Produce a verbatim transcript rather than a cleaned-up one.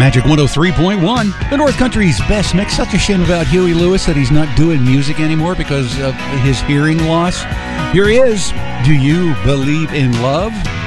Magic one oh three point one, the North Country's best mix. Such a shame about Huey Lewis that he's not doing music anymore because of his hearing loss. Here he is. Do You Believe in Love?